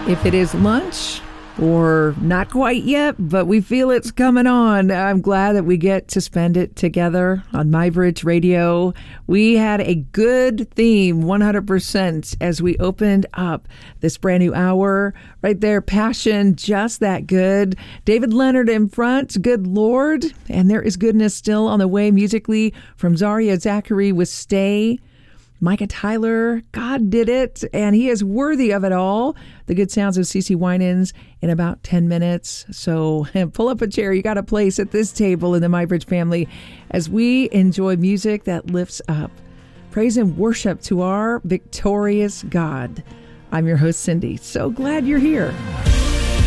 If it is lunch or not quite yet, but we feel it's coming on, I'm glad that we get to spend it together on MyBridge Radio. We had a good theme, 100%, as we opened up this brand new hour. Right there, passion, just that good. David Leonard in front, good Lord. And there is goodness still on the way musically from Zaria Zachary with Stay. Micah Tyler, God did it, and he is worthy of it all. The good sounds of CeCe Winans in about 10 minutes. So pull up a chair. You got a place at this table in the MyBridge family as we enjoy music that lifts up. Praise and worship to our victorious God. I'm your host, Cindy. So glad you're here.